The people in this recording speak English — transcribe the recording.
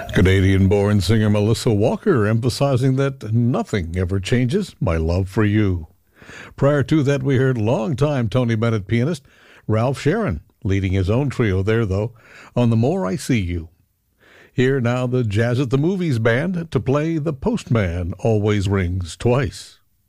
Canadian-born singer Melissa Walker emphasizing that nothing ever changes my love for you. Prior to that, we heard longtime Tony Bennett pianist Ralph Sharon, leading his own trio there, though, on The More I See You. Here now the Jazz at the Movies band to play The Postman Always Rings Twice.